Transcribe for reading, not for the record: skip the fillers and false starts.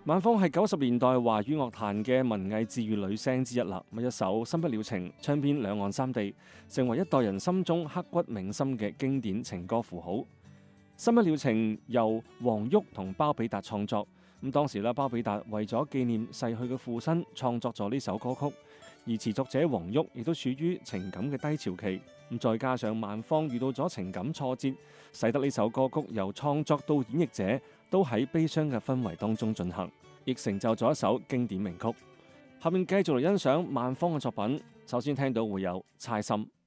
萬芳係90年代華語樂壇嘅文藝治癒女聲之一啦。一首《新不了情》唱遍兩岸三地，成為一代人心中刻骨銘心嘅經典情歌符號。《新不了情》由黃郁同包比達創作，咁當時包比達為咗紀念逝去嘅父親創作咗呢首歌曲，而詞作者黃郁亦都處於情感嘅低潮期，咁再加上萬芳遇到咗情感挫折，使得呢首歌曲由創作到演繹者都喺悲傷嘅氛圍當中進行，亦成就咗一首經典名曲。下面繼續嚟欣賞萬芳嘅作品，首先聽到會有《猜心》。